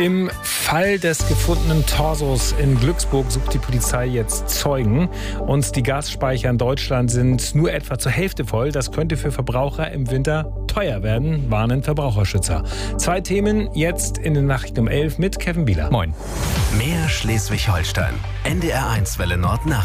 Im Fall des gefundenen Torsos in Glücksburg sucht die Polizei jetzt Zeugen. Und die Gasspeicher in Deutschland sind nur etwa zur Hälfte voll. Das könnte für Verbraucher im Winter teuer werden, warnen Verbraucherschützer. 2 Themen jetzt in den Nachrichten um 11 mit Kevin Bieler. Moin. Mehr Schleswig-Holstein. NDR1 Welle Nord